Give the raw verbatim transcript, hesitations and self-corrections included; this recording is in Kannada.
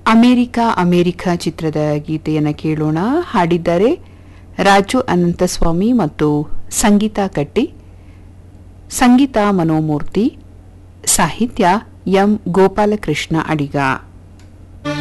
ಅಮೇರಿಕಾ ಅಮೇರಿಕಾ ಚಿತ್ರದ ಗೀತೆಯನ್ನು ಕೇಳೋಣ. ಹಾಡಿದ್ದಾರೆ ರಾಜು ಅನಂತಸ್ವಾಮಿ ಮತ್ತು ಸಂಗೀತಾ ಕಟ್ಟಿ, ಸಂಗೀತ ಮನೋಮೂರ್ತಿ, ಸಾಹಿತ್ಯ ಎಂ ಗೋಪಾಲಕೃಷ್ಣ ಅಡಿಗ.